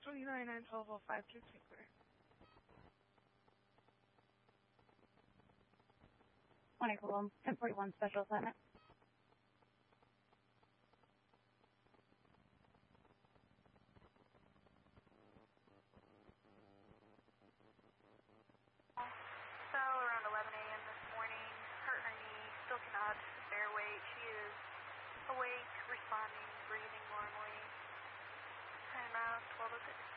29 and 1205 to Tinker. 1041 special assignment. So around 11 a.m. this morning, hurt her knee, still cannot bear weight. She is awake, responding, breathing normally. And 12:06.